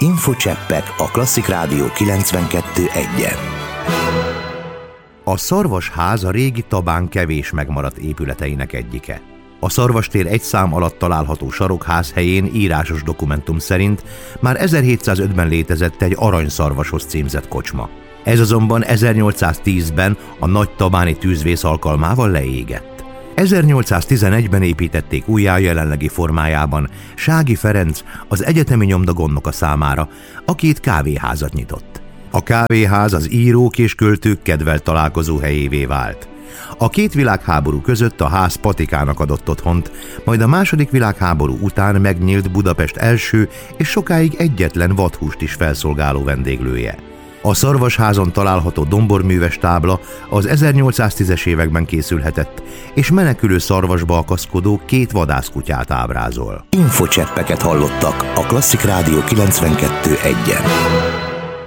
Infocseppek a Klasszik Rádió 92.1-en. A Szarvasház a régi Tabán kevés megmaradt épületeinek egyike. A Szarvastér egy szám alatt található sarokház helyén írásos dokumentum szerint már 1705-ben létezett egy Aranyszarvashoz címzett kocsma. Ez azonban 1810-ben a nagy tabáni tűzvész alkalmával leégett. 1811-ben építették újjá jelenlegi formájában Sági Ferenc az egyetemi nyomdagondnoka számára, aki itt kávéházat nyitott. A kávéház az írók és költők kedvelt találkozóhelyévé vált. A két világháború között a ház patikának adott otthont, majd a második világháború után megnyílt Budapest első és sokáig egyetlen vadhúst is felszolgáló vendéglője. A Szarvasházon található domborműves tábla az 1810-es években készülhetett, és menekülő szarvasba akaszkodó két vadászkutyát ábrázol. Infocseppeket hallottak a Klasszik Rádió 92.1-en.